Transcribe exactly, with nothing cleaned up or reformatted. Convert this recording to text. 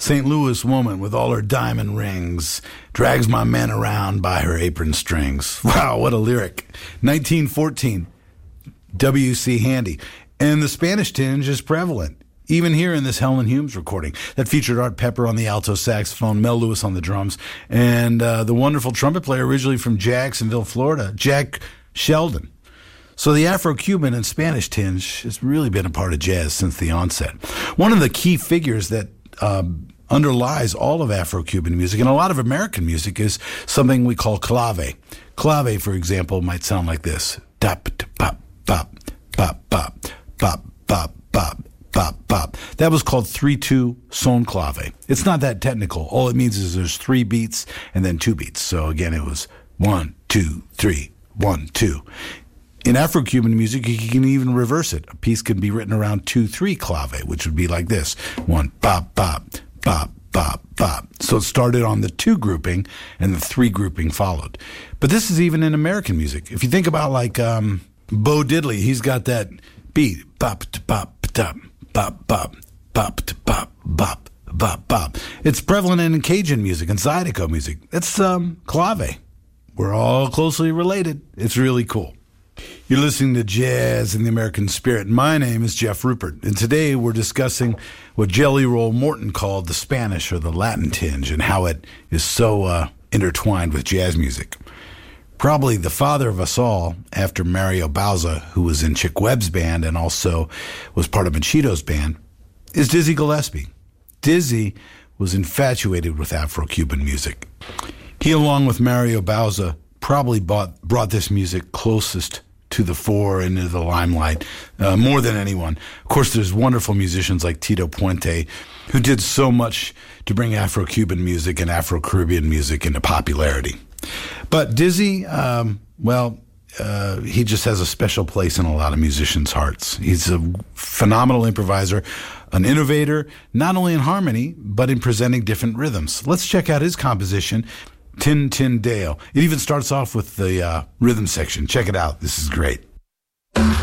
Saint Louis woman with all her diamond rings drags my men around by her apron strings. Wow, what a lyric. nineteen fourteen, W C Handy. And the Spanish tinge is prevalent, even here in this Helen Humes recording that featured Art Pepper on the alto saxophone, Mel Lewis on the drums, and uh, the wonderful trumpet player originally from Jacksonville, Florida, Jack Sheldon. So the Afro-Cuban and Spanish tinge has really been a part of jazz since the onset. One of the key figures that uh, underlies all of Afro-Cuban music and a lot of American music is something we call clave. Clave, for example, might sound like this. Dap, bop, bop, bop, bop, bop, bop, bop, bop, bop. That was called three two son clave. It's not that technical. All it means is there's three beats and then two beats. So again, it was one, two, three, one, two. In Afro-Cuban music, you can even reverse it. A piece can be written around two three clave, which would be like this. One, bop, bop, bop, bop, bop. So it started on the two grouping, and the three grouping followed. But this is even in American music. If you think about like um, Bo Diddley, he's got that beat. Bop, bop, bop, bop, bop, bop, bop, bop, bop, bop. It's prevalent in Cajun music and Zydeco music. It's um, clave. We're all closely related. It's really cool. You're listening to Jazz in the American Spirit. My name is Jeff Rupert, and today we're discussing what Jelly Roll Morton called the Spanish or the Latin tinge and how it is so uh, intertwined with jazz music. Probably the father of us all, after Mario Bauza, who was in Chick Webb's band and also was part of Machito's band, is Dizzy Gillespie. Dizzy was infatuated with Afro-Cuban music. He, along with Mario Bauza, probably bought, brought this music closest to the fore and into the limelight, uh, more than anyone. Of course, there's wonderful musicians like Tito Puente, who did so much to bring Afro-Cuban music and Afro-Caribbean music into popularity. But Dizzy, um, well, uh, he just has a special place in a lot of musicians' hearts. He's a phenomenal improviser, an innovator, not only in harmony, but in presenting different rhythms. Let's check out his composition, Tin Tin Dale. It even starts off with the uh, rhythm section. Check it out. This is great.